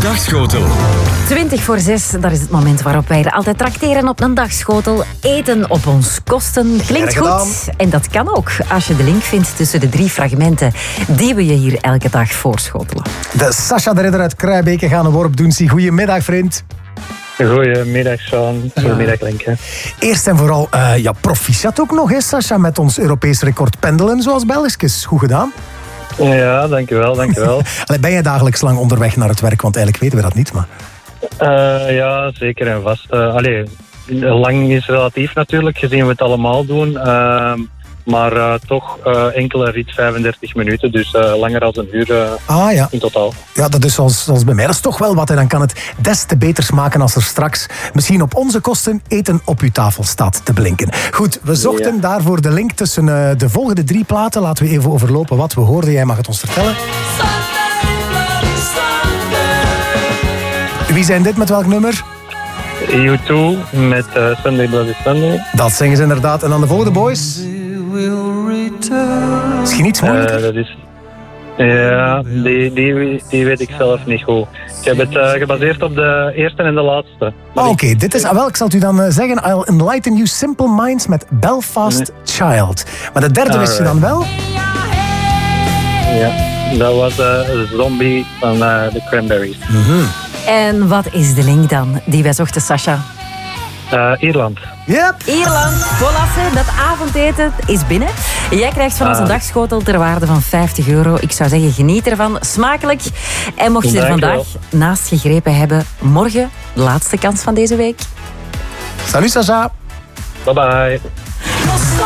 dagschotel. 5:20, dat is het moment waarop wij er altijd trakteren op een dagschotel. Eten op ons kosten. Klinkt goed. En dat kan ook als je de link vindt tussen de 3 fragmenten die we je hier elke dag voorschotelen. De Sascha de Ridder uit Kruijbeke gaan een worp doen. Goedemiddag, vriend. Goedemiddag, Sean. Goedemiddag, Lenke. Eerst en vooral, proficiat ook nog eens, Sascha, met ons Europees record pendelen zoals Belgisch. Goed gedaan. Ja, dankjewel. Ben jij dagelijks lang onderweg naar het werk? Want eigenlijk weten we dat niet, maar... Ja, zeker en vast. Lang is relatief natuurlijk, gezien we het allemaal doen. Maar toch enkele rit 35 minuten, dus langer dan een uur in totaal. Ja, dat is zoals bij mij. Dat is toch wel wat. En dan kan het des te beter smaken als er straks misschien op onze kosten eten op uw tafel staat te blinken. Goed, we zochten daarvoor de link tussen de volgende 3 platen. Laten we even overlopen wat we hoorden. Jij mag het ons vertellen. Wie zijn dit? Met welk nummer? U2 met Sunday Bloody Sunday. Dat zingen ze inderdaad. En dan de volgende, boys? Misschien iets moeilijker? Dat is... Ja, die weet ik zelf niet goed. Ik heb het gebaseerd op de eerste en de laatste. Oké, dit is... ik zal het u dan zeggen. I'll enlighten you, Simple Minds met Belfast Child. Maar de derde wist je dan wel? Ja, dat was Zombie van de Cranberries. En wat is de link dan die wij zochten, Sascha? Ierland. Yep. Ierland. Voilà, dat avondeten is binnen. Jij krijgt van ons een dagschotel ter waarde van €50. Ik zou zeggen, geniet ervan. Smakelijk. En mocht je er vandaag naast gegrepen hebben, morgen, laatste kans van deze week. Salut, Sascha. Bye bye.